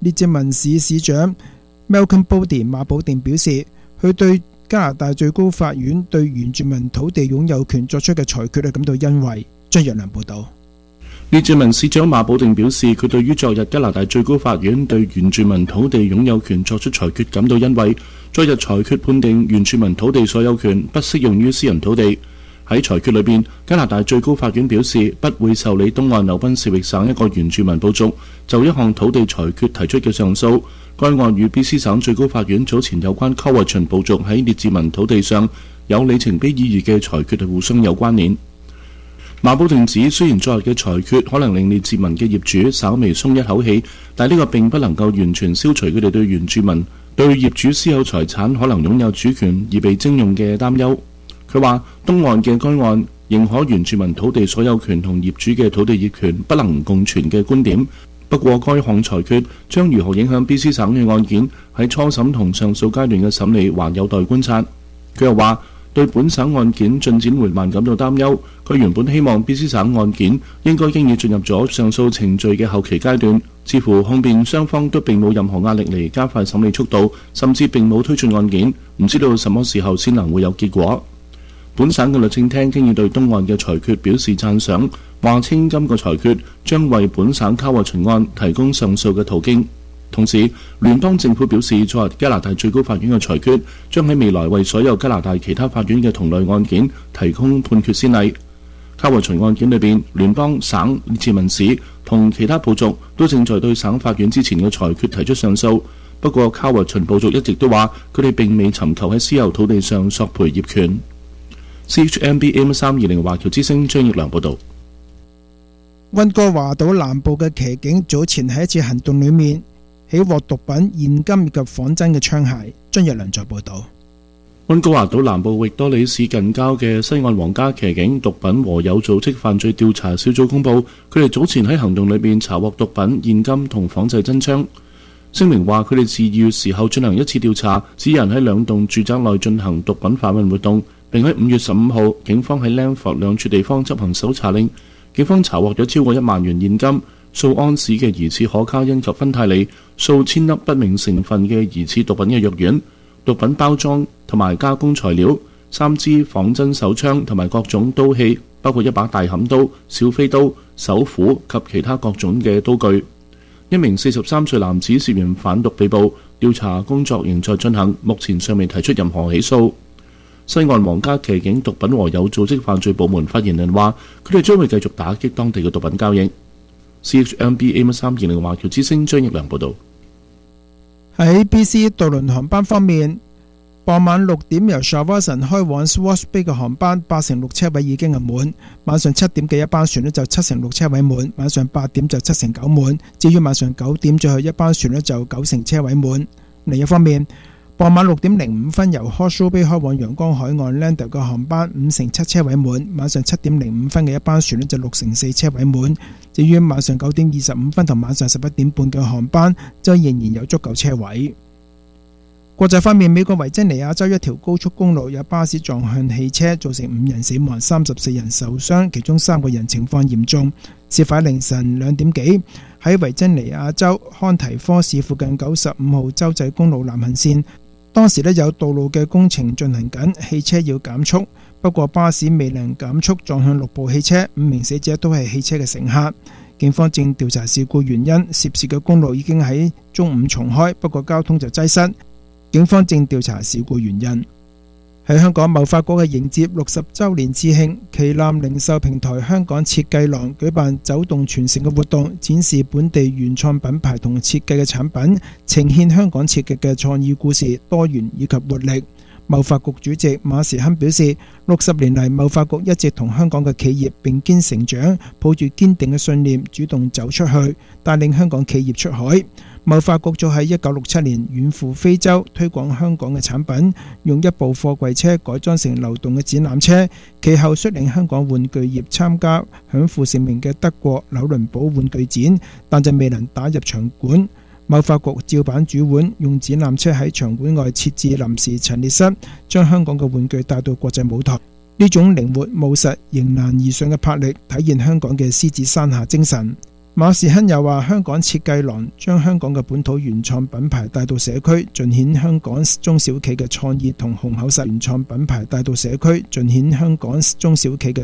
列治文市市長 Malcolm Baldwin 馬保定表示，佢對加拿大最高法院對原住民土地擁有權作出嘅裁決感到欣慰。張若良報導。 列治文市長馬保定表示，佢對於昨日加拿大最高法院對原住民土地擁有權作出裁決感到欣慰。昨日裁決判定原住民土地所有權不適用於私人土地。喺裁決裏邊，加拿大最高法院表示不會受理東岸紐賓士域省一個原住民部族就一項土地裁決提出嘅上訴。該案與 BC 省最高法院早前有關卡維秦部族喺列治文土地上有里程碑意義嘅裁決互相有關聯。馬保定指，雖然昨日嘅裁決可能令列治文嘅業主稍微鬆一口氣，但呢個並不能夠完全消除佢哋對原住民對業主私有財產可能擁有主權而被徵用嘅擔憂。佢話，東岸嘅該案認可原住民土地所有權同業主嘅土地業權不能共存嘅觀點。不過，該項裁決將如何影響 BC 省嘅案件喺初審同上訴階段嘅審理，還有待觀察。佢又話，對本省案件進展緩慢感到擔憂。佢原本希望 BC 省案件應該經已進入咗上訴程序嘅後期階段，似乎控辯雙方都並冇任何壓力嚟加快審理速度，甚至並冇推進案件，唔知道什麼時候先能會有結果。本省嘅律政廳經已對東岸嘅裁決表示讚賞，話稱今個裁決將為本省卡維秦案提供上訴嘅途徑。同時，聯邦政府表示，昨日加拿大最高法院嘅裁決將喺未來為所有加拿大其他法院嘅同類案件提供判決先例。卡維秦案件裏邊，聯邦、省、列治文市同其他部族都正在對省法院之前嘅裁決提出上訴。不過，卡維秦部族一直都話佢哋並未尋求喺私有土地上索賠業權。CHMB AM320 華僑之聲張奕良報導。 溫哥華島南部嘅騎警早前喺一次行動裏面起獲毒品、現金以及仿真嘅槍械。張若良在報導。 溫哥華島南部域多里市近郊嘅西岸皇家騎警毒品和有組織犯罪調查小組公佈，佢哋早前喺行動裏面查獲毒品、現金同仿製真槍。聲明話佢哋自2月時候進行一次調查，指人喺2棟住宅內進行毒品販運活動，並喺5月15號警方喺 Lanford 2處地方執行搜查令。警方查獲咗超過1萬元現金、數安士嘅疑似可卡因及芬太尼、數千粒不明成分嘅疑似毒品嘅藥丸、毒品包裝同埋加工材料、3支仿真手槍同埋各種刀器，包括一把大砍刀、小飛刀、手斧及其他各種嘅刀具。一名43歲男子涉嫌販毒被捕，調查工作仍在進行，目前尚未提出任何起訴。西岸皇家騎警毒品和有組織犯罪部門發言人話，佢哋將會繼續打擊當地嘅毒品交易。CHMB AM320 華僑之聲張奕良報導。 喺 BC 渡輪航班方面，傍晚6點由 Shawinigan 開往 Swartz Bay 嘅航班86%車位已經係滿，晚上7點嘅一班船就76%車位滿，晚上8點就79%滿，至於晚上9點最後一班船就90%車位滿。另一方面，傍晚6點05分由 Horseshoe Bay 開往陽光海岸 Landale 嘅航班57%車位滿，晚上7點05分嘅一班船就64%車位滿，至於晚上9點25分同晚上11點半嘅航班就仍然有足夠車位。國際方面，美國維珍尼亞州一條高速公路有巴士撞向汽車，造成5人死亡、34人受傷，其中3個人情況嚴重。事發凌晨2點幾，喺維珍尼亞州康提科市附近95號州際公路南行線，當時有道路嘅工程進行緊，汽車要減速，不過巴士未能減速，撞向6部汽車，5名死者都係汽車嘅乘客。警方正調查事故原因，涉事嘅公路已經喺中午重開，不過交通就擠塞。警方正調查事故原因。喺香港，貿發局嘅迎接60週年致慶，旗艦零售平台香港設計廊舉辦走動全城嘅活動，展示本地原創品牌同設計嘅產品，呈現香港設計嘅創意故事、多元以及活力。貿發局主席馬時亨表示，60年嚟，貿發局一直同香港嘅企業並肩成長，抱住堅定嘅信念，主動走出去，帶領香港企業出海。貿發局早喺1967年遠赴非洲推廣香港嘅產品，用一部貨櫃車改裝成流動嘅展覽車，其後率領香港玩具業參加享負盛名嘅德國紐倫堡玩具展，但就未能打入場館。貿發局照版煮碗，用展覽車喺場館外設置臨時陳列室，將香港嘅玩具帶到國際舞台。呢種靈活務實、迎難而上嘅魄力，體現香港嘅獅子山下精神。 馬士亨又話，香港設計廊將香港嘅本土原創品牌帶到社區，盡顯香港中小企嘅創意，同虹口實原創品牌帶到社區，盡顯香港中小企嘅